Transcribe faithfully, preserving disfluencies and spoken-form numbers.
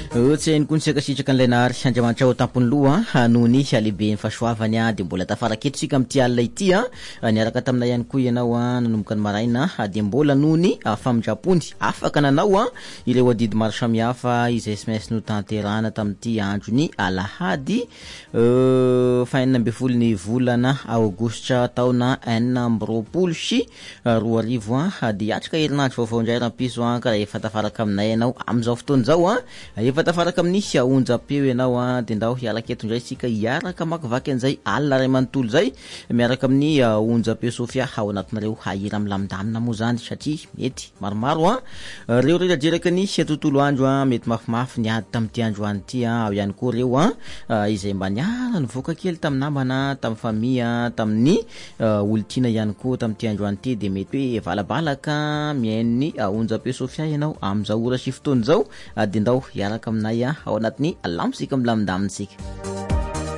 Ohatsy ny konseka sitraka an'ilay nahary Andriamanitra ao tampony loha noho ny lehiben'ny fahasoavany a de mbola tafaraketo sika amin'ity alina ity a niaraka taminay ihany koa ianao a nanomboka ny maraina de mbola noho ny famindrapony afaka nanao a ireo adidy maro samihafa izay S M S no tanterahana tamin'ity andro ny alahady faha enina amby folo ny volana aogositra taona enina amby roapolo sy roa arivo a de atrika herinandro vaovao indray rampiso a ka efa tafaraka aminay ianao amin'izao fotoana zao a efa tafaraka amin'ny onjam-peo ianao a de ndao hiaraka eto indray sika hiaraka makivaky an'izay alina ray manontolo zay miaraka amin'ny onjam-peo Sofia ao anatinareo hahira milamindamina moa zany satria mety maromaro a reo rerajeraka ny tontolo andro a mety mafimafy niady tamin'ity androany ity a ao ihany koa reo a izay mba niara nivoaka kely tamin'ny namana tamin'ny famia tamin'ny olontiana ihany koa tamin'ity androany ity de mety hoe valabalaka miaino ny onjam-peo Sofia ianao amin'izao ora sy fotoana zao de ndao hiaraka aminay ao anatin'ny lamosika milamindaminsika